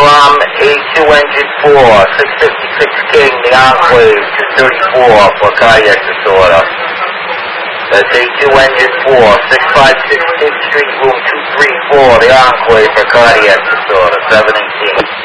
A2 engine 4, 656 King, the Enclave, 234 for cardiac disorder. That's A2 engine 4, 656 King Street, room 234, the Enclave for cardiac disorder, 718.